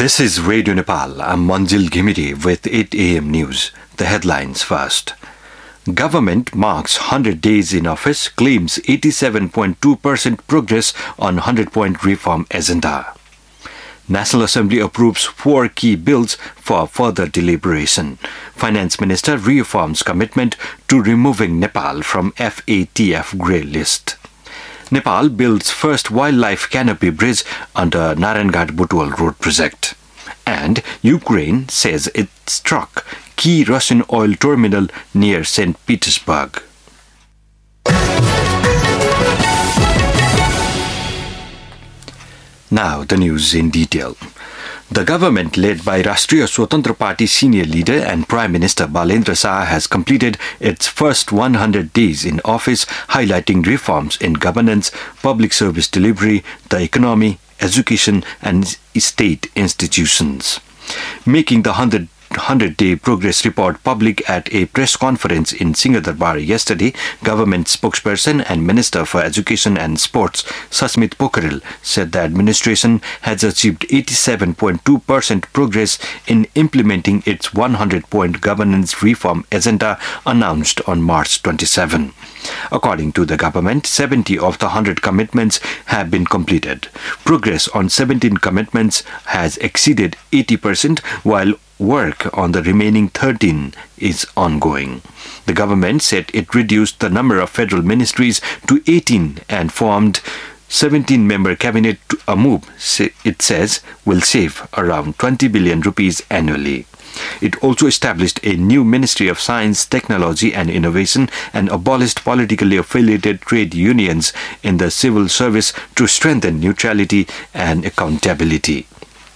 This is Radio Nepal. I'm Manjil Ghimiri with 8 a.m. news. The headlines first. Government marks 100 days in office, claims 87.2% progress on 100-point reform agenda. National Assembly approves 4 key bills for further deliberation. Finance Minister reaffirms commitment to removing Nepal from FATF grey list. Nepal builds first wildlife canopy bridge under Narayanghat Butual Road project. And Ukraine says it struck key Russian oil terminal near St. Petersburg. Now the news in detail. The government led by Rashtriya Swatantra Party senior leader and Prime Minister Balendra Shah has completed its first 100 days in office, highlighting reforms in governance, public service delivery, the economy, education and state institutions. Making the 100-day progress report public at a press conference in Singhdarbar yesterday, government spokesperson and Minister for Education and Sports Sasmit Pokhrel said the administration has achieved 87.2% progress in implementing its 100-point governance reform agenda announced on March 27. According to the government, 70 of the 100 commitments have been completed. Progress on 17 commitments has exceeded 80%, while work on the remaining 13 is ongoing. The government said it reduced the number of federal ministries to 18 and formed 17-member cabinet, a move it says will save around 20 billion rupees annually. It also established a new Ministry of Science, Technology and Innovation and abolished politically affiliated trade unions in the civil service to strengthen neutrality and accountability.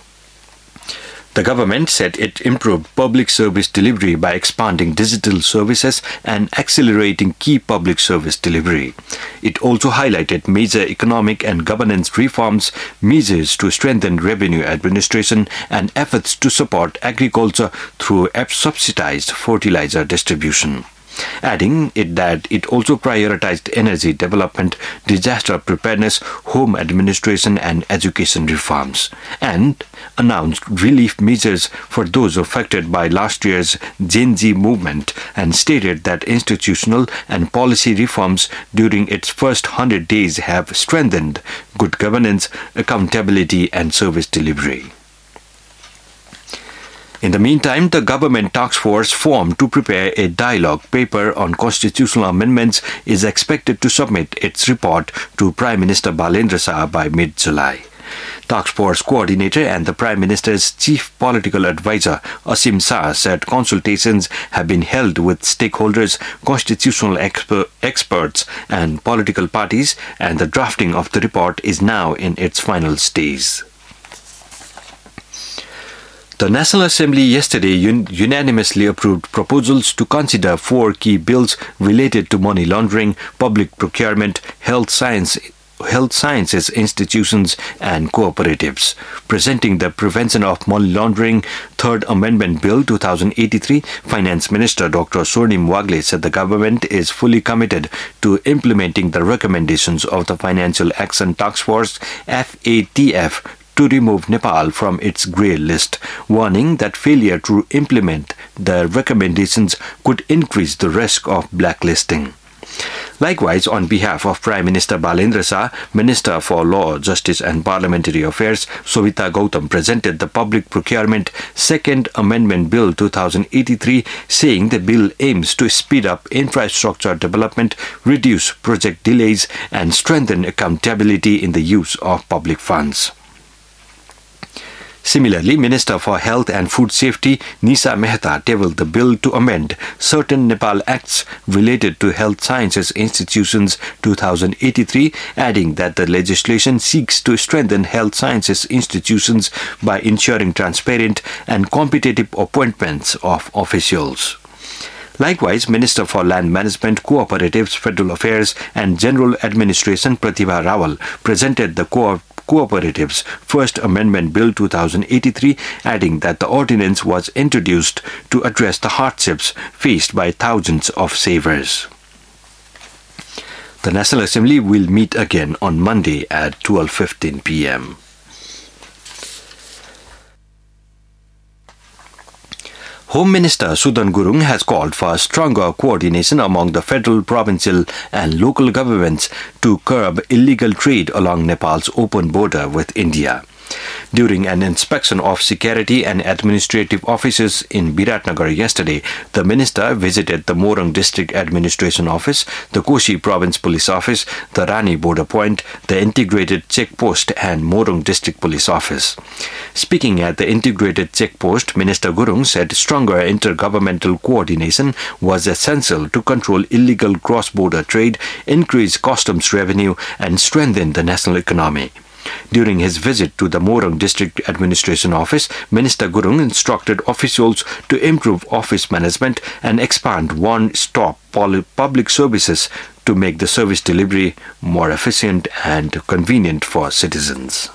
The government said it improved public service delivery by expanding digital services and accelerating key public service delivery. It also highlighted major economic and governance reforms, measures to strengthen revenue administration, and efforts to support agriculture through subsidized fertilizer distribution. Adding that it also prioritized energy development, disaster preparedness, home administration and education reforms, and announced relief measures for those affected by last year's Gen Z movement, and stated that institutional and policy reforms during its first 100 days have strengthened good governance, accountability and service delivery. In the meantime, the government task force formed to prepare a dialogue paper on constitutional amendments is expected to submit its report to Prime Minister Balendra Shah by mid-July. Task force coordinator and the Prime Minister's chief political advisor Asim Shah said consultations have been held with stakeholders, constitutional experts and political parties, and the drafting of the report is now in its final stage. The National Assembly yesterday unanimously approved proposals to consider 4 key bills related to money laundering, public procurement, health sciences institutions and cooperatives. Presenting the Prevention of Money Laundering Third Amendment Bill 2083, Finance Minister Dr. Swarnim Wagle said the government is fully committed to implementing the recommendations of the Financial Action Task Force FATF to remove Nepal from its grey list, warning that failure to implement the recommendations could increase the risk of blacklisting. Likewise, on behalf of Prime Minister Balendra Shah, Minister for Law, Justice and Parliamentary Affairs Sovita Gautam presented the Public Procurement Second Amendment Bill 2083, saying the bill aims to speed up infrastructure development, reduce project delays and strengthen accountability in the use of public funds. Similarly, Minister for Health and Food Safety Nisa Mehta tabled the bill to amend certain Nepal Acts related to Health Sciences Institutions 2083, adding that the legislation seeks to strengthen health sciences institutions by ensuring transparent and competitive appointments of officials. Likewise, Minister for Land Management, Cooperatives, Federal Affairs and General Administration Pratibha Rawal presented the Cooperatives First Amendment Bill 2083, adding that the ordinance was introduced to address the hardships faced by thousands of savers. The National Assembly will meet again on Monday at 12:15 p.m. Home Minister Sudan Gurung has called for stronger coordination among the federal, provincial and local governments to curb illegal trade along Nepal's open border with India. During an inspection of security and administrative offices in Biratnagar yesterday, the minister visited the Morang District Administration Office, the Koshi Province Police Office, the Rani Border Point, the Integrated Checkpost and Morang District Police Office. Speaking at the Integrated Checkpost, Minister Gurung said stronger intergovernmental coordination was essential to control illegal cross-border trade, increase customs revenue and strengthen the national economy. During his visit to the Morang District Administration Office, Minister Gurung instructed officials to improve office management and expand one-stop public services to make the service delivery more efficient and convenient for citizens.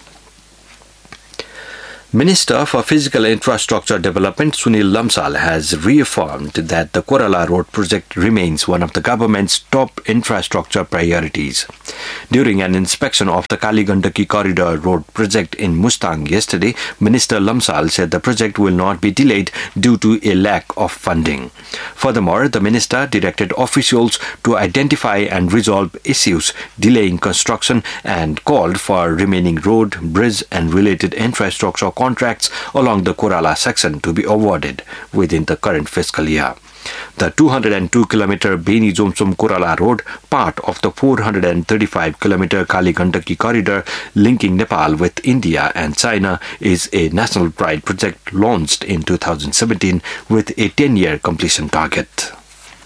Minister for Physical Infrastructure Development Sunil Lamsal has reaffirmed that the Korala Road project remains one of the government's top infrastructure priorities. During an inspection of the Kaligandaki Corridor Road project in Mustang yesterday, Minister Lamsal said the project will not be delayed due to a lack of funding. Furthermore, the minister directed officials to identify and resolve issues delaying construction and called for remaining road, bridge and related infrastructure contracts along the Korala section to be awarded within the current fiscal year. The 202-kilometer Beni Jomsom Korala Road, part of the 435-kilometer Kaligandaki corridor linking Nepal with India and China, is a national pride project launched in 2017 with a 10-year completion target.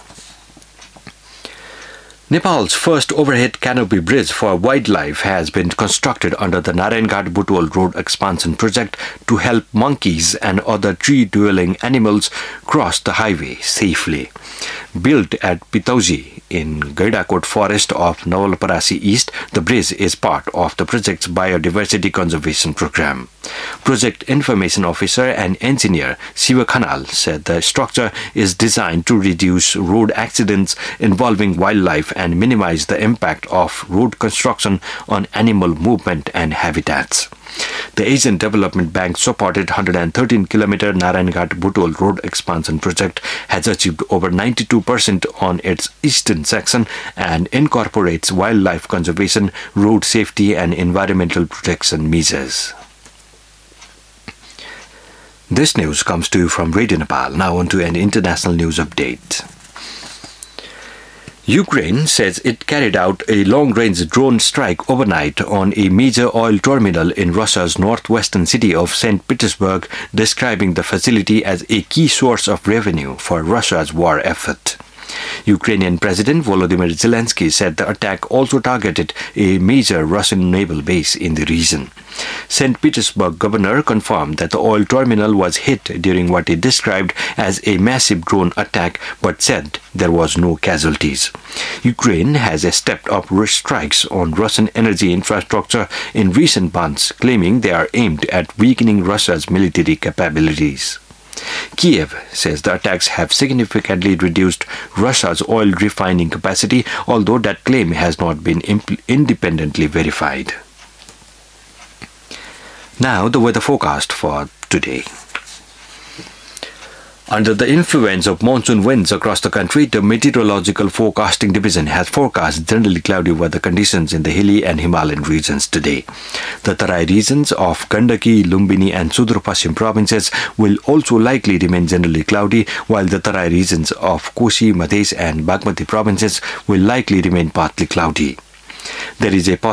Nepal's first overhead canopy bridge for wildlife has been constructed under the Narayanghat Butwal Road expansion project to help monkeys and other tree-dwelling animals cross the highway safely. Built at Pitauji in Gaidakot Forest of Nawalparasi East, the bridge is part of the project's biodiversity conservation program. Project Information Officer and Engineer Siva Khanal said the structure is designed to reduce road accidents involving wildlife and minimize the impact of road construction on animal movement and habitats. The Asian Development Bank supported 113-kilometer Narayanghat Butwal Road expansion project has achieved over 92% on its eastern section and incorporates wildlife conservation, road safety and environmental protection measures. This news comes to you from Radio Nepal. Now on to an international news update. Ukraine says it carried out a long-range drone strike overnight on a major oil terminal in Russia's northwestern city of St. Petersburg, describing the facility as a key source of revenue for Russia's war effort. Ukrainian President Volodymyr Zelensky said the attack also targeted a major Russian naval base in the region. St. Petersburg governor confirmed that the oil terminal was hit during what he described as a massive drone attack, but said there was no casualties. Ukraine has stepped up strikes on Russian energy infrastructure in recent months, claiming they are aimed at weakening Russia's military capabilities. Kiev says the attacks have significantly reduced Russia's oil refining capacity, although that claim has not been independently verified. Now the weather forecast for today. Under the influence of monsoon winds across the country, the Meteorological Forecasting Division has forecast generally cloudy weather conditions in the hilly and Himalayan regions today. The Tarai regions of Gandaki, Lumbini and Sudra Paschim provinces will also likely remain generally cloudy, while the Tarai regions of Koshi, Madhesh and Bagmati provinces will likely remain partly cloudy. There is a